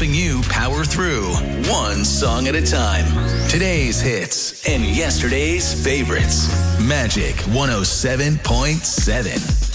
helping you power through one song at a time. Today's hits and yesterday's favorites. Magic 107.7.